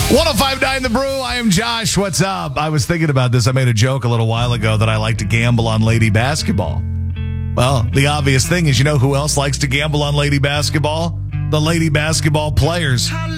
1059 The Brew. I am Josh. What's up? I was thinking about this. I made a joke a little while ago that I like to gamble on lady basketball. Well, the obvious thing is, you know who else likes to gamble on lady basketball? The lady basketball players.